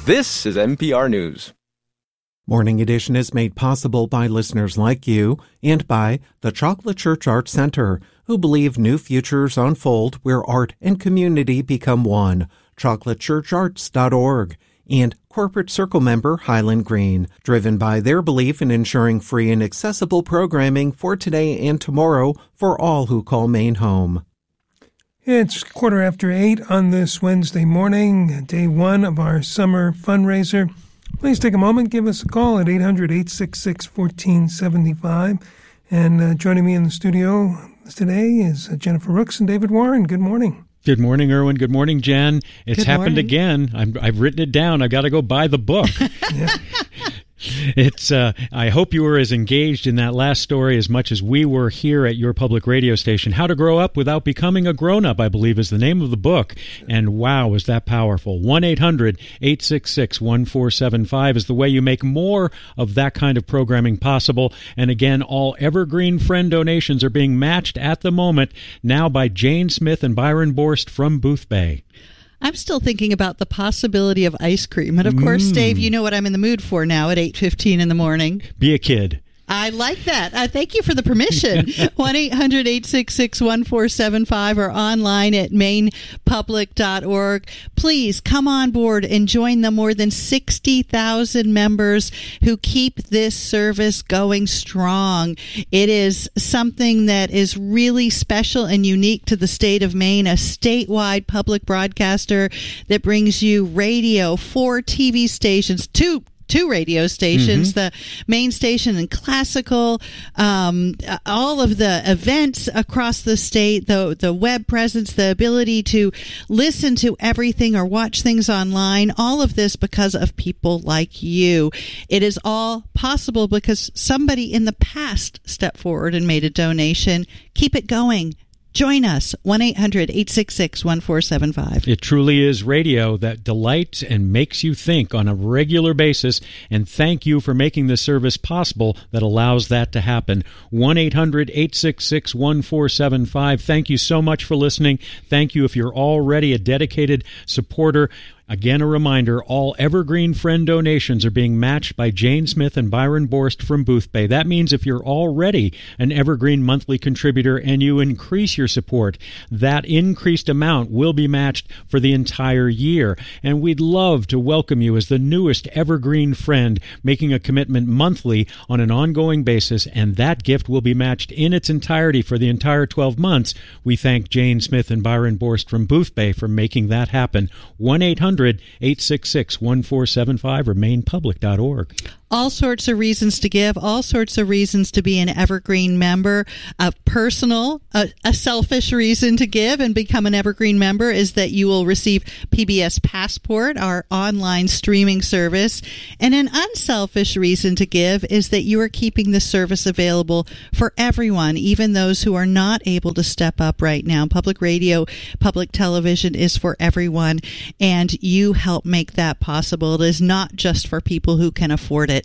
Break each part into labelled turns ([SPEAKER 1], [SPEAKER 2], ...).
[SPEAKER 1] This is NPR News.
[SPEAKER 2] Morning Edition is made possible by listeners like you and by the Chocolate Church Art Center, who believe new futures unfold where art and community become one. chocolatechurcharts.org. And Corporate Circle member Highland Green, driven by their belief in ensuring free and accessible programming for today and tomorrow for all who call Maine home.
[SPEAKER 3] It's 8:15 on this Wednesday morning, day one of our summer fundraiser. Please take a moment, give us a call at 800-866-1475. And joining me in the studio today is Jennifer Rooks and David Warren. Good morning.
[SPEAKER 4] Good morning, Erwin. Good morning, Jen. It's happened again. I've written it down. I've got to go buy the book.
[SPEAKER 3] Yeah.
[SPEAKER 4] I hope you were as engaged in that last story as much as we were here at your public radio station. How to Grow Up Without Becoming a Grown-Up, I believe, is the name of the book. And wow, is that powerful. 1-800-866-1475 is the way you make more of that kind of programming possible. And again, all Evergreen Friend donations are being matched at the moment now by Jane Smith and Byron Borst from Boothbay.
[SPEAKER 5] I'm still thinking about the possibility of ice cream. And of course, Dave, you know what I'm in the mood for now at 8:15 in the morning.
[SPEAKER 4] Be a kid.
[SPEAKER 5] I like that. Thank you for the permission. 1-800-866-1475 or online at mainepublic.org. Please come on board and join the more than 60,000 members who keep this service going strong. It is something that is really special and unique to the state of Maine, a statewide public broadcaster that brings you radio, 4 TV stations, two radio stations, the main station and classical, all of the events across the state, the web presence, the ability to listen to everything or watch things online, all of this because of people like you. It is all possible because somebody in the past stepped forward and made a donation. Keep it going. Join us, 1-800-866-1475.
[SPEAKER 4] It truly is radio that delights and makes you think on a regular basis, and thank you for making this service possible that allows that to happen. 1-800-866-1475. Thank you so much for listening. Thank you if you're already a dedicated supporter. Again, a reminder, all Evergreen Friend donations are being matched by Jane Smith and Byron Borst from Boothbay. That means if you're already an Evergreen monthly contributor and you increase your support, that increased amount will be matched for the entire year. And we'd love to welcome you as the newest Evergreen Friend, making a commitment monthly on an ongoing basis, and that gift will be matched in its entirety for the entire 12 months. We thank Jane Smith and Byron Borst from Boothbay for making that happen. 1-800-866-1475 or mainepublic.org.
[SPEAKER 5] All sorts of reasons to give, all sorts of reasons to be an Evergreen member. A selfish reason to give and become an Evergreen member is that you will receive PBS Passport, our online streaming service. And an unselfish reason to give is that you are keeping the service available for everyone, even those who are not able to step up right now. Public radio, public television is for everyone, and you help make that possible. It is not just for people who can afford it.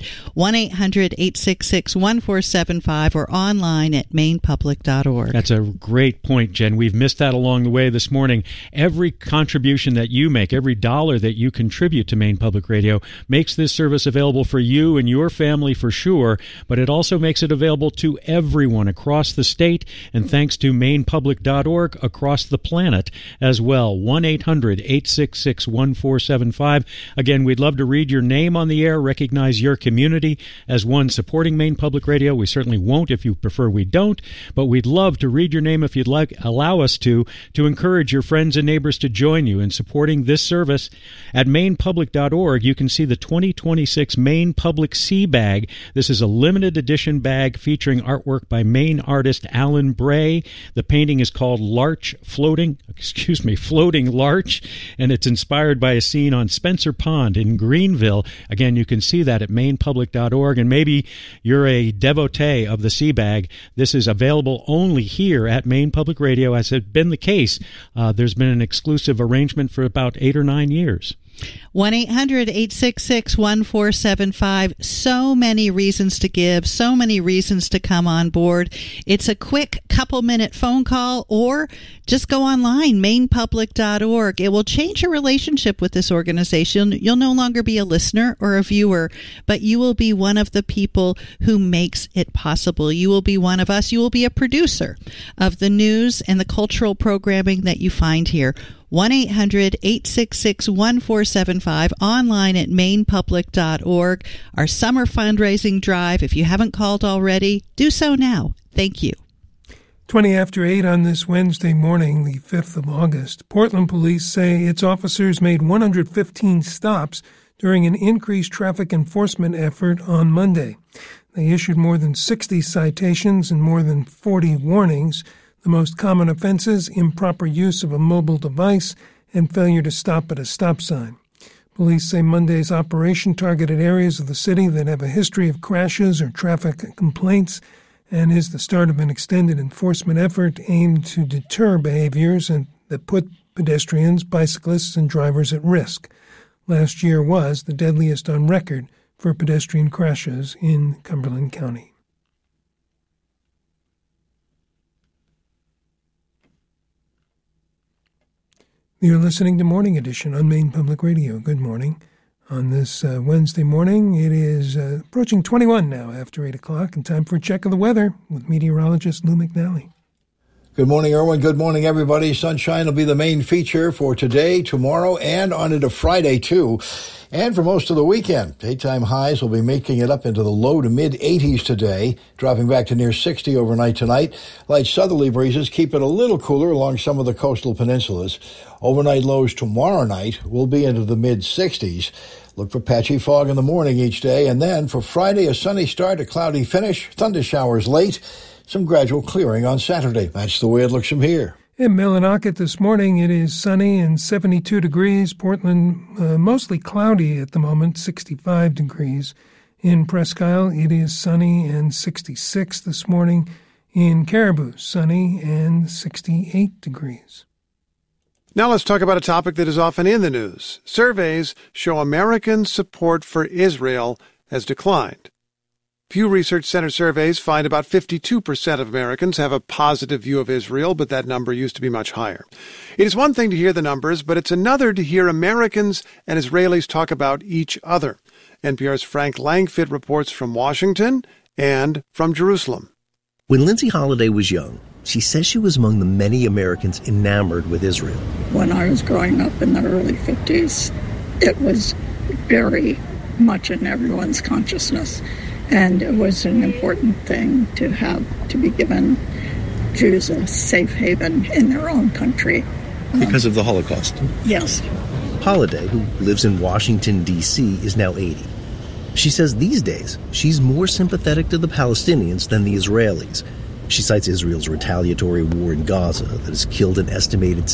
[SPEAKER 5] 1-800-866-1475 or online at mainepublic.org.
[SPEAKER 4] That's a great point, Jen. We've missed that along the way this morning. Every contribution that you make, every dollar that you contribute to Maine Public Radio makes this service available for you and your family for sure, but it also makes it available to everyone across the state, and thanks to mainepublic.org, across the planet as well. 1-800-866-1475. Again, we'd love to read your name on the air, recognize your community as one supporting Maine Public Radio. We certainly won't. If you prefer, we don't, but we'd love to read your name if you'd like, allow us to encourage your friends and neighbors to join you in supporting this service. At mainepublic.org, you can see the 2026 Maine Public Sea Bag. This is a limited edition bag featuring artwork by Maine artist Alan Bray. The painting is called Floating Larch, and it's inspired by a scene on Spencer Pond in Greenville. Again, you can see that at mainepublic.org, and maybe you're a devotee of the sea bag. This is available only here at Maine Public Radio, as has been the case. There's been an exclusive arrangement for about 8 or 9 years.
[SPEAKER 5] 1-800-866-1475. So many reasons to give, so many reasons to come on board. It's a quick couple-minute phone call, or just go online, mainepublic.org. It will change your relationship with this organization. You'll no longer be a listener or a viewer, but you will be one of the people who makes it possible. You will be one of us. You will be a producer of the news and the cultural programming that you find here. 1-800-866-1475, online at mainepublic.org. Our summer fundraising drive, if you haven't called already, do so now. Thank you.
[SPEAKER 3] 20 after 8 on this Wednesday morning, the 5th of August. Portland police say its officers made 115 stops during an increased traffic enforcement effort on Monday. They issued more than 60 citations and more than 40 warnings. The most common offenses: improper use of a mobile device and failure to stop at a stop sign. Police say Monday's operation targeted areas of the city that have a history of crashes or traffic complaints and is the start of an extended enforcement effort aimed to deter behaviors that put pedestrians, bicyclists, and drivers at risk. Last year was the deadliest on record for pedestrian crashes in Cumberland County. You're listening to Morning Edition on Maine Public Radio. Good morning. On this Wednesday morning, it is approaching 21 now after 8 o'clock, and time for a check of the weather with meteorologist Lou McNally.
[SPEAKER 6] Good morning, Irwin. Good morning, everybody. Sunshine will be the main feature for today, tomorrow, and on into Friday, too. And for most of the weekend, daytime highs will be making it up into the low to mid-80s today, dropping back to near 60 overnight tonight. Light southerly breezes keep it a little cooler along some of the coastal peninsulas. Overnight lows tomorrow night will be into the mid-60s. Look for patchy fog in the morning each day. And then for Friday, a sunny start, a cloudy finish, thunder showers late, some gradual clearing on Saturday. That's the way it looks from here.
[SPEAKER 3] In Millinocket this morning, it is sunny and 72 degrees. Portland, mostly cloudy at the moment, 65 degrees. In Presque Isle, it is sunny and 66 this morning. In Caribou, sunny and 68 degrees.
[SPEAKER 7] Now let's talk about a topic that is often in the news. Surveys show American support for Israel has declined. Pew Research Center surveys find about 52% of Americans have a positive view of Israel, but that number used to be much higher. It is one thing to hear the numbers, but it's another to hear Americans and Israelis talk about each other. NPR's Frank Langfitt reports from Washington and from Jerusalem.
[SPEAKER 8] When Lindsay Holliday was young, she says she was among the many Americans enamored with Israel.
[SPEAKER 9] When I was growing up in the early 50s, it was very much in everyone's consciousness. And it was an important thing to be given Jews a safe haven in their own country.
[SPEAKER 8] Because of the Holocaust?
[SPEAKER 9] Yes.
[SPEAKER 8] Holliday, who lives in Washington, D.C., is now 80. She says these days she's more sympathetic to the Palestinians than the Israelis. She cites Israel's retaliatory war in Gaza that has killed an estimated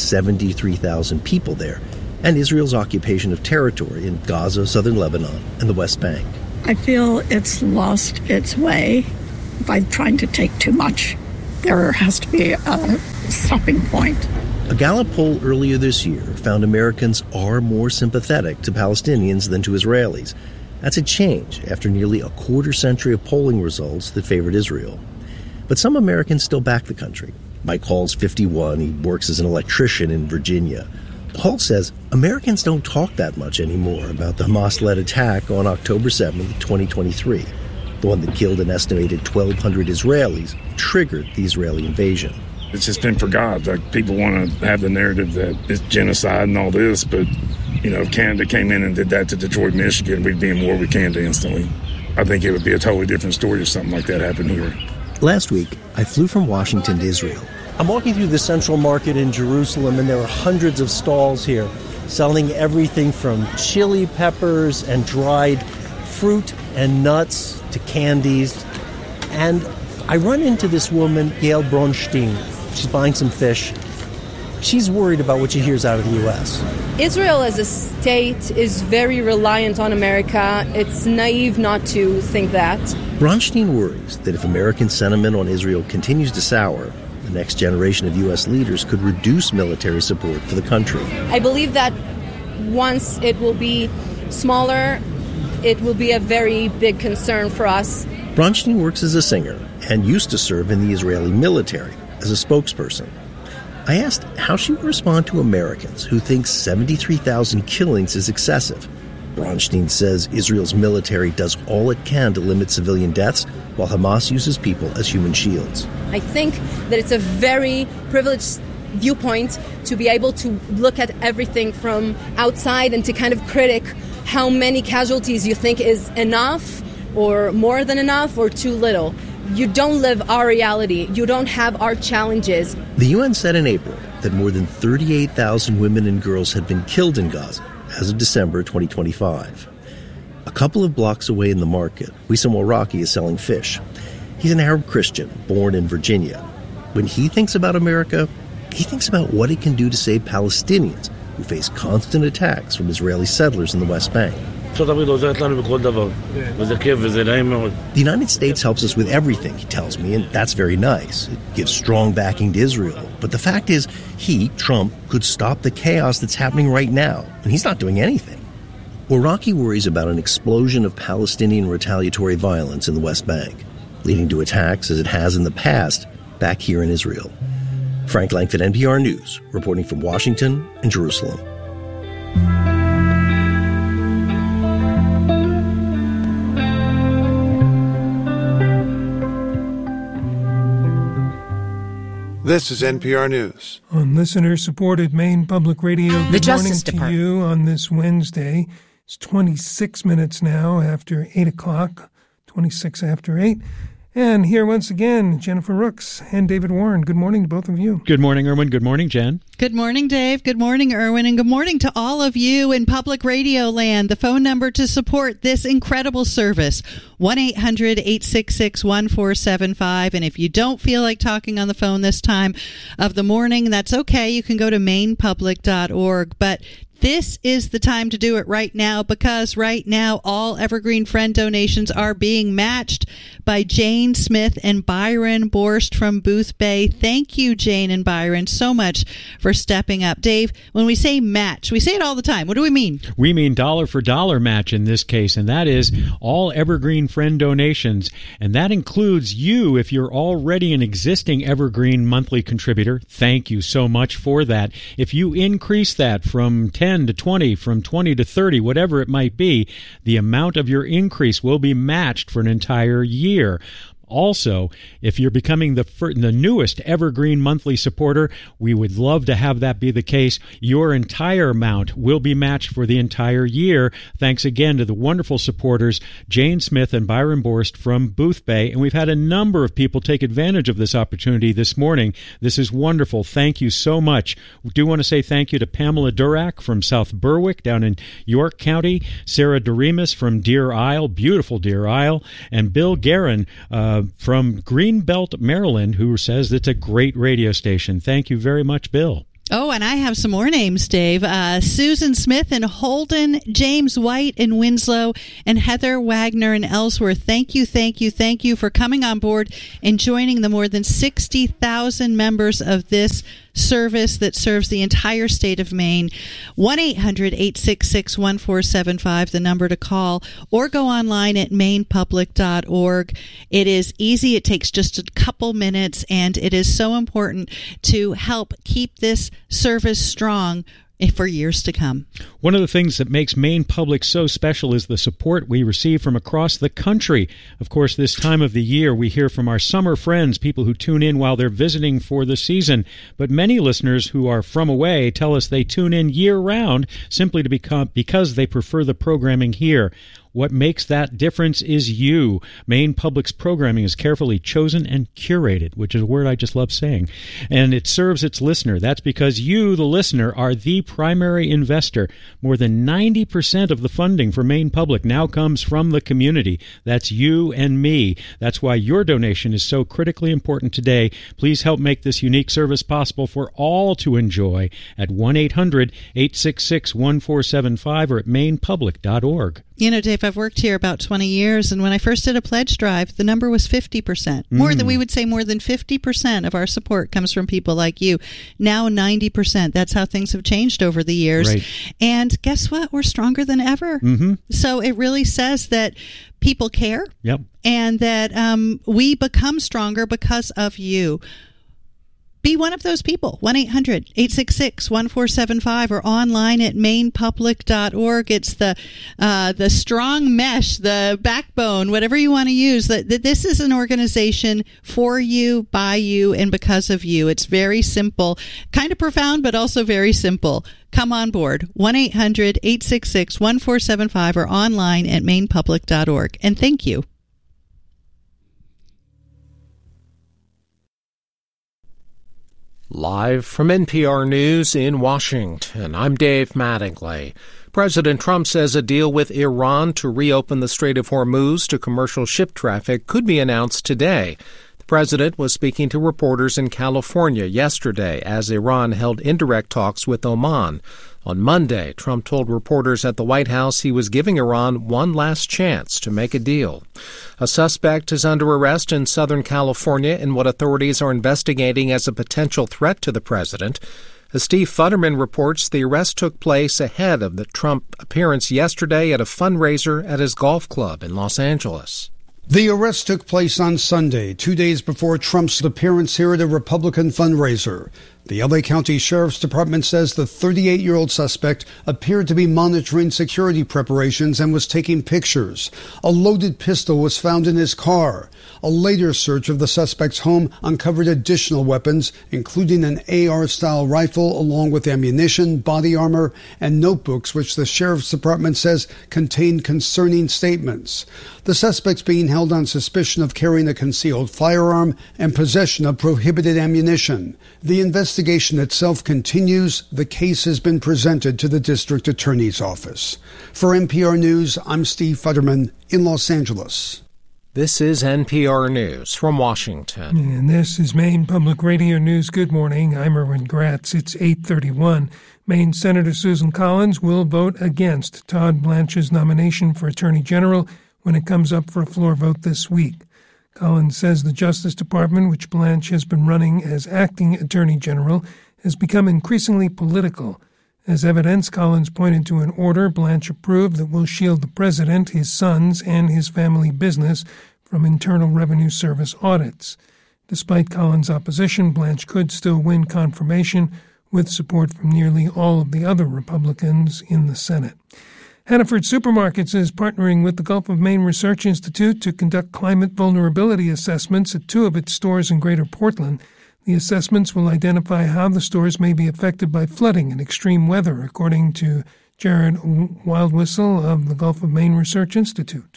[SPEAKER 8] 73,000 people there, and Israel's occupation of territory in Gaza, southern Lebanon, and the West Bank.
[SPEAKER 9] I feel it's lost its way by trying to take too much. There has to be a stopping point.
[SPEAKER 8] A Gallup poll earlier this year found Americans are more sympathetic to Palestinians than to Israelis. That's a change after nearly a quarter century of polling results that favored Israel. But some Americans still back the country. Mike Hall's 51. He works as an electrician in Virginia. Hall says Americans don't talk that much anymore about the Hamas-led attack on October 7th, 2023, the one that killed an estimated 1,200 Israelis, triggered the Israeli invasion.
[SPEAKER 10] It's just been forgot. Like, people want to have the narrative that it's genocide and all this, but, if Canada came in and did that to Detroit, Michigan, we'd be in war with Canada instantly. I think it would be a totally different story if something like that happened here.
[SPEAKER 8] Last week, I flew from Washington to Israel. I'm walking through the Central Market in Jerusalem, and there are hundreds of stalls here selling everything from chili peppers and dried fruit and nuts to candies. And I run into this woman, Gail Bronstein. She's buying some fish. She's worried about what she hears out of the U.S.
[SPEAKER 11] Israel as a state is very reliant on America. It's naive not to think that.
[SPEAKER 8] Bronstein worries that if American sentiment on Israel continues to sour, the next generation of U.S. leaders could reduce military support for the country.
[SPEAKER 11] I believe that once it will be smaller, it will be a very big concern for us.
[SPEAKER 8] Bronstein works as a singer and used to serve in the Israeli military as a spokesperson. I asked how she would respond to Americans who think 73,000 killings is excessive. Bronstein says Israel's military does all it can to limit civilian deaths, while Hamas uses people as human shields.
[SPEAKER 11] I think that it's a very privileged viewpoint to be able to look at everything from outside and to kind of critic how many casualties you think is enough or more than enough or too little. You don't live our reality. You don't have our challenges.
[SPEAKER 8] The UN said in April that more than 38,000 women and girls had been killed in Gaza as of December 2025. A couple of blocks away in the market, Wissam Al-Raqi is selling fish. He's an Arab Christian born in Virginia. When he thinks about America, he thinks about what it can do to save Palestinians who face constant attacks from Israeli settlers in the West Bank. The United States helps us with everything, he tells me, and that's very nice. It gives strong backing to Israel. But the fact is, he, Trump, could stop the chaos that's happening right now, and he's not doing anything. Al-Raqi worries about an explosion of Palestinian retaliatory violence in the West Bank, leading to attacks as it has in the past back here in Israel. Frank Langford, NPR News, reporting from Washington and Jerusalem.
[SPEAKER 7] This is NPR News.
[SPEAKER 3] On listener-supported Maine Public Radio, good morning to you on this Wednesday. It's 26 minutes now after 8 o'clock, 26 after 8. And here once again, Jennifer Rooks and David Warren. Good morning to both of you.
[SPEAKER 4] Good morning, Erwin. Good morning, Jen.
[SPEAKER 5] Good morning, Dave. Good morning, Erwin. And good morning to all of you in public radio land. The phone number to support this incredible service, 1-800-866-1475. And if you don't feel like talking on the phone this time of the morning, that's okay. You can go to mainepublic.org. But this is the time to do it right now, because right now all Evergreen Friend donations are being matched by Jane Smith and Byron Borst from Booth Bay. Thank you, Jane and Byron, so much for stepping up. Dave, when we say match, we say it all the time. What do we mean?
[SPEAKER 4] We mean dollar for dollar match in this case, and that is all Evergreen Friend donations. And that includes you if you're already an existing Evergreen monthly contributor. Thank you so much for that. If you increase that from 10 to 20, from 20 to 30, whatever it might be, the amount of your increase will be matched for an entire year. Also, if you're becoming the newest Evergreen monthly supporter, we would love to have that be the case. Your entire amount will be matched for the entire year. Thanks again to the wonderful supporters, Jane Smith and Byron Borst from Booth Bay. And we've had a number of people take advantage of this opportunity this morning. This is wonderful. Thank you so much. We do want to say thank you to Pamela Durak from South Berwick down in York County, Sarah Doremus from Deer Isle, beautiful Deer Isle, and Bill Guerin from Greenbelt, Maryland, who says it's a great radio station. Thank you very much, Bill.
[SPEAKER 5] Oh, and I have some more names, Dave. Susan Smith in Holden, James White in Winslow, and Heather Wagner in Ellsworth. Thank you, thank you, thank you for coming on board and joining the more than 60,000 members of this service that serves the entire state of Maine. 1-800-866-1475, the number to call, or go online at mainepublic.org. It is easy. It takes just a couple minutes, and it is so important to help keep this service strong for years to come.
[SPEAKER 4] One of the things that makes Maine Public so special is the support we receive from across the country. Of course, this time of the year, we hear from our summer friends, people who tune in while they're visiting for the season. But many listeners who are from away tell us they tune in year-round simply because they prefer the programming here. What makes that difference is you. Maine Public's programming is carefully chosen and curated, which is a word I just love saying, and it serves its listener. That's because you, the listener, are the primary investor. More than 90% of the funding for Maine Public now comes from the community. That's you and me. That's why your donation is so critically important today. Please help make this unique service possible for all to enjoy at 1-800-866-1475 or at mainepublic.org.
[SPEAKER 5] You know, Dave, I've worked here about 20 years, and when I first did a pledge drive, the number was 50%. More than 50% of our support comes from people like you. Now 90%. That's how things have changed over the years.
[SPEAKER 4] Right.
[SPEAKER 5] And guess what? We're stronger than ever. So it really says that people care, and that we become stronger because of you. Be one of those people. 1-800-866-1475 or online at mainpublic.org. It's the strong mesh, the backbone, whatever you want to use. That this is an organization for you, by you, and because of you. It's very simple, kind of profound, but also very simple. Come on board. 1-800-866-1475 or online at mainpublic.org. And thank you.
[SPEAKER 12] Live from NPR News in Washington, I'm Dave Mattingly. President Trump says a deal with Iran to reopen the Strait of Hormuz to commercial ship traffic could be announced today. The president was speaking to reporters in California yesterday as Iran held indirect talks with Oman. On Monday, Trump told reporters at the White House he was giving Iran one last chance to make a deal. A suspect is under arrest in Southern California in what authorities are investigating as a potential threat to the president. As Steve Futterman reports, the arrest took place ahead of the Trump appearance yesterday at a fundraiser at his golf club in Los Angeles.
[SPEAKER 13] The arrest took place on Sunday, 2 days before Trump's appearance here at a Republican fundraiser. The L.A. County Sheriff's Department says the 38-year-old suspect appeared to be monitoring security preparations and was taking pictures. A loaded pistol was found in his car. A later search of the suspect's home uncovered additional weapons, including an AR-style rifle along with ammunition, body armor, and notebooks, which the Sheriff's Department says contained concerning statements. The suspect's being held on suspicion of carrying a concealed firearm and possession of prohibited ammunition. The investigation itself continues. The case has been presented to the district attorney's office. For NPR News, I'm Steve Futterman in Los Angeles.
[SPEAKER 12] This is NPR News from Washington.
[SPEAKER 3] And this is Maine Public Radio News. Good morning. I'm Erwin Gratz. It's 8:31. Maine Senator Susan Collins will vote against Todd Blanche's nomination for Attorney General when it comes up for a floor vote this week. Collins says the Justice Department, which Blanche has been running as acting Attorney General, has become increasingly political. As evidence, Collins pointed to an order Blanche approved that will shield the president, his sons, and his family business from Internal Revenue Service audits. Despite Collins' opposition, Blanche could still win confirmation with support from nearly all of the other Republicans in the Senate. Hannaford Supermarkets is partnering with the Gulf of Maine Research Institute to conduct climate vulnerability assessments at 2 of its stores in Greater Portland. The assessments will identify how the stores may be affected by flooding and extreme weather, according to Jared Wildwhistle of the Gulf of Maine Research Institute.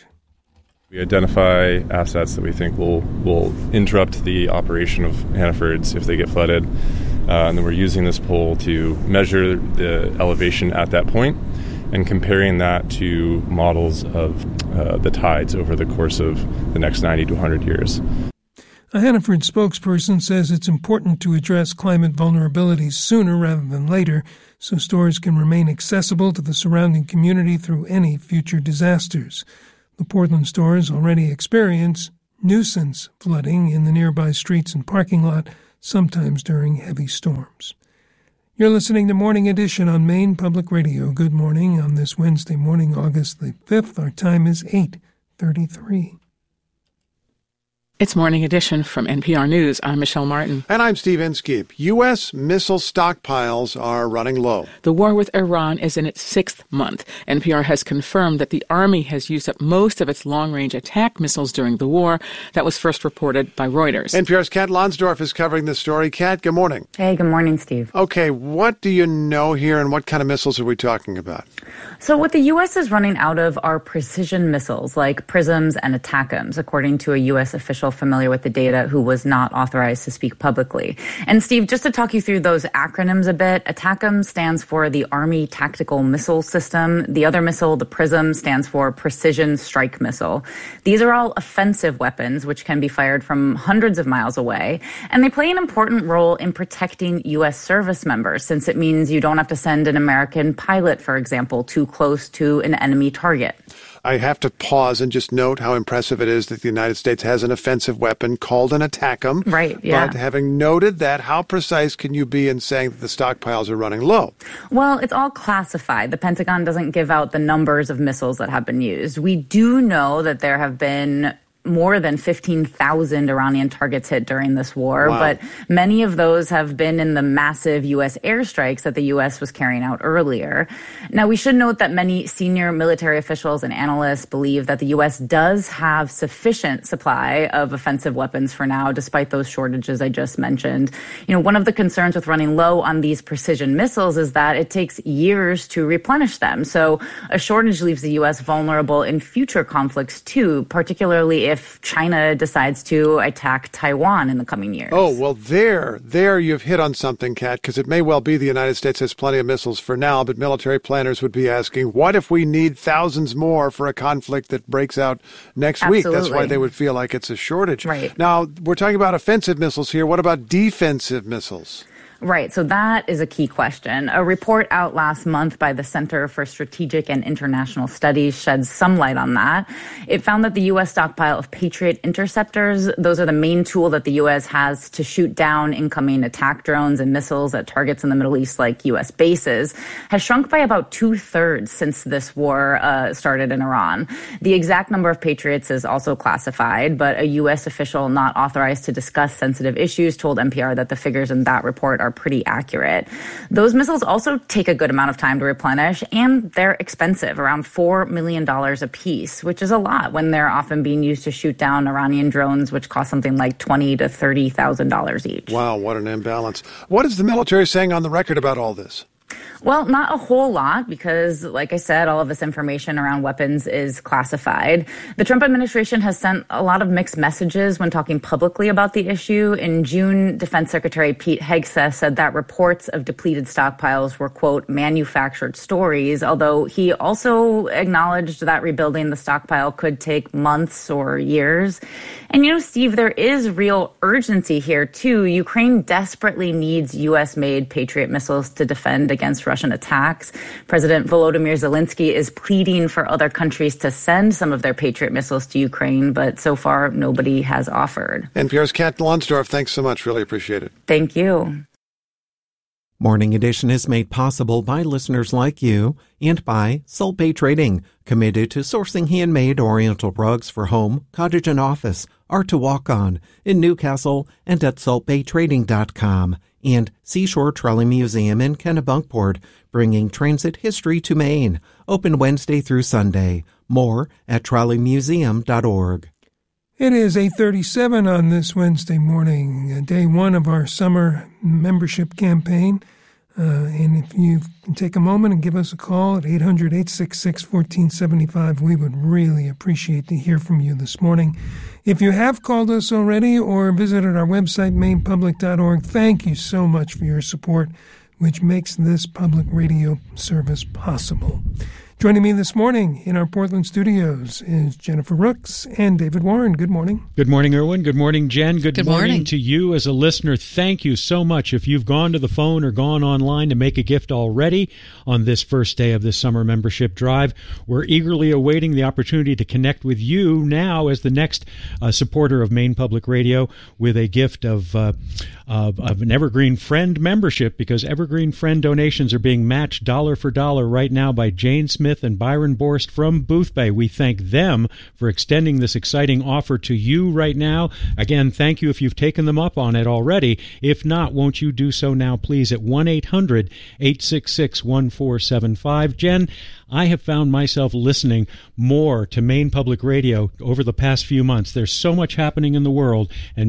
[SPEAKER 14] We identify assets that we think will interrupt the operation of Hannaford's if they get flooded. And then we're using this poll to measure the elevation at that point and comparing that to models of the tides over the course of the next 90 to 100 years.
[SPEAKER 3] A Hannaford spokesperson says it's important to address climate vulnerabilities sooner rather than later so stores can remain accessible to the surrounding community through any future disasters. The Portland stores already experience nuisance flooding in the nearby streets and parking lot, sometimes during heavy storms. You're listening to Morning Edition on Maine Public Radio. Good morning on this Wednesday morning, August the 5th. Our time is 8:33.
[SPEAKER 15] It's Morning Edition from NPR News. I'm Michelle Martin.
[SPEAKER 7] And I'm Steve Inskeep. U.S. missile stockpiles are running low.
[SPEAKER 15] The war with Iran is in its 6th month. NPR has confirmed that the Army has used up most of its long-range attack missiles during the war. That was first reported by Reuters.
[SPEAKER 7] NPR's Kat Lonsdorf is covering this story. Kat, good morning.
[SPEAKER 16] Hey, good morning, Steve.
[SPEAKER 7] Okay, what do you know here and what kind of missiles are we talking about?
[SPEAKER 16] So what the U.S. is running out of are precision missiles like PrSMs and ATACMS, according to a U.S. official familiar with the data who was not authorized to speak publicly. And Steve, just to talk you through those acronyms a bit, ATACMS stands for the Army Tactical Missile System. The other missile, the PrSM, stands for Precision Strike Missile. These are all offensive weapons which can be fired from hundreds of miles away. And they play an important role in protecting U.S. service members, since it means you don't have to send an American pilot, for example, too close to an enemy target.
[SPEAKER 7] I have to pause and just note how impressive it is that the United States has an offensive weapon called an ATACMS.
[SPEAKER 16] Right, yeah.
[SPEAKER 7] But having noted that, how precise can you be in saying that the stockpiles are running low?
[SPEAKER 16] Well, it's all classified. The Pentagon doesn't give out the numbers of missiles that have been used. We do know that there have been more than 15,000 Iranian targets hit during this war, but many of those have been in the massive U.S. airstrikes that the U.S. was carrying out earlier. Now, we should note that many senior military officials and analysts believe that the U.S. does have sufficient supply of offensive weapons for now, despite those shortages I just mentioned. You know, one of the concerns with running low on these precision missiles is that it takes years to replenish them. So a shortage leaves the U.S. vulnerable in future conflicts, too, particularly if China decides to attack Taiwan in the coming years.
[SPEAKER 7] Oh, well, there you've hit on something, Kat, because it may well be the United States has plenty of missiles for now, but military planners would be asking, what if we need thousands more for a conflict that breaks out next week? That's why they would feel like it's a shortage.
[SPEAKER 16] Right.
[SPEAKER 7] Now, we're talking about offensive missiles here. What about defensive missiles?
[SPEAKER 16] Right. So that is a key question. A report out last month by the Center for Strategic and International Studies sheds some light on that. It found that the U.S. stockpile of Patriot interceptors, those are the main tool that the U.S. has to shoot down incoming attack drones and missiles at targets in the Middle East like U.S. bases, has shrunk by about 2/3 since this war started in Iran. The exact number of Patriots is also classified, but a U.S. official not authorized to discuss sensitive issues told NPR that the figures in that report are pretty accurate. Those missiles also take a good amount of time to replenish, and they're expensive, around $4 million a piece, which is a lot when they're often being used to shoot down Iranian drones, which cost something like $20,000 to $30,000 each.
[SPEAKER 7] Wow, what an imbalance. What is the military saying on the record about all this?
[SPEAKER 16] Well, not a whole lot because, like I said, all of this information around weapons is classified. The Trump administration has sent a lot of mixed messages when talking publicly about the issue. In June, Defense Secretary Pete Hegseth said that reports of depleted stockpiles were, quote, manufactured stories, although he also acknowledged that rebuilding the stockpile could take months or years. And, you know, Steve, there is real urgency here, too. Ukraine desperately needs U.S.-made Patriot missiles to defend against Russian attacks. President Volodymyr Zelensky is pleading for other countries to send some of their Patriot missiles to Ukraine, but so far nobody has offered.
[SPEAKER 7] NPR's Kat Lonsdorf, thanks so much. Really appreciate it.
[SPEAKER 16] Thank you.
[SPEAKER 2] Morning Edition is made possible by listeners like you and by Salt Bay Trading, committed to sourcing handmade Oriental rugs for home, cottage, and office, art to walk on in Newcastle and at saltbaytrading.com. And Seashore Trolley Museum in Kennebunkport, bringing transit history to Maine. Open Wednesday through Sunday. More at trolleymuseum.org.
[SPEAKER 3] It is 8:37 on this Wednesday morning, day one of our summer membership campaign. And if you can take a moment and give us a call at 800-866-1475, we would really appreciate to hear from you this morning. If you have called us already or visited our website, mainpublic.org, thank you so much for your support, which makes this public radio service possible. Joining me this morning in our Portland studios is Jennifer Rooks and David Warren. Good morning.
[SPEAKER 4] Good morning, Erwin. Good morning, Jen. Good morning to you as a listener. Thank you so much. If you've gone to the phone or gone online to make a gift already on this first day of this summer membership drive, we're eagerly awaiting the opportunity to connect with you now as the next supporter of Maine Public Radio with a gift of an Evergreen Friend membership, because Evergreen Friend donations are being matched dollar for dollar right now by Jane Smith and Byron Borst from Boothbay. We thank them for extending this exciting offer to you right now. Again, thank you if you've taken them up on it already. If not, won't you do so now, please, at 1-800-866-1475. Jen, I have found myself listening more to Maine Public Radio over the past few months. There's so much happening in the world, and